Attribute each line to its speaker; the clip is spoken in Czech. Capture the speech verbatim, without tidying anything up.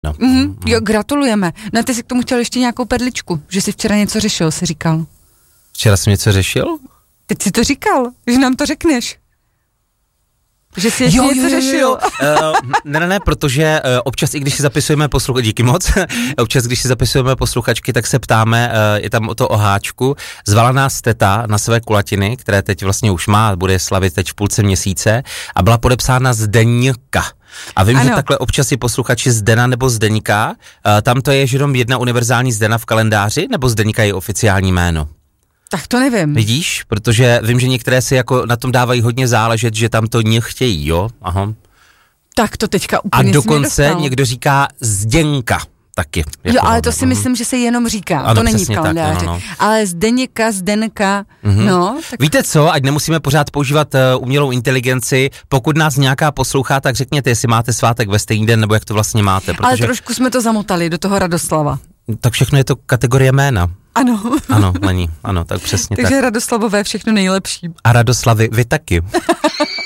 Speaker 1: No.
Speaker 2: Mm, jo, gratulujeme. No a ty jsi k tomu chtěl ještě nějakou perličku, že jsi včera něco řešil, jsi říkal.
Speaker 1: Včera jsem něco řešil?
Speaker 2: Teď jsi to říkal, že nám to řekneš. Že jsi ještě
Speaker 1: jo,
Speaker 2: něco
Speaker 1: jo, jo,
Speaker 2: řešil.
Speaker 1: Jo. Uh, ne, ne, ne, protože uh, občas, i když si zapisujeme posluchačky, díky moc, občas, když si zapisujeme posluchačky, tak se ptáme, uh, je tam o to o háčku. Zvala nás teta na své kulatiny, které teď vlastně už má, bude slavit teď v půlce měsíce a byla podepsána Zdeňka. A vím, ano. že takhle občas i posluchači Zdena nebo Zdeňka, uh, tam to je, že jenom jedna univerzální Zdena v kalendáři, nebo Zdeňka je oficiální jméno?
Speaker 2: Tak to nevím.
Speaker 1: Vidíš? Protože vím, že některé si jako na tom dávají hodně záležet, že tam to ně chtějí, jo? Aha.
Speaker 2: Tak to teďka úplně
Speaker 1: a dokonce někdo říká Zděnka taky.
Speaker 2: Jo, ale to si myslím, že se jenom říká, ano, to není v kalendáři. Tak, no, no. Ale Zdeněka, Zdenka, mm-hmm. no. Tak...
Speaker 1: Víte co, ať nemusíme pořád používat uh, umělou inteligenci, pokud nás nějaká poslouchá, tak řekněte, jestli máte svátek ve stejný den, nebo jak to vlastně máte. Protože...
Speaker 2: Ale trošku jsme to zamotali do toho Radoslava.
Speaker 1: Tak všechno je to kategorie jména.
Speaker 2: Ano.
Speaker 1: Ano, není, ano, tak přesně
Speaker 2: Takže
Speaker 1: tak.
Speaker 2: Radoslavové všechno nejlepší.
Speaker 1: A Radoslavy, vy taky.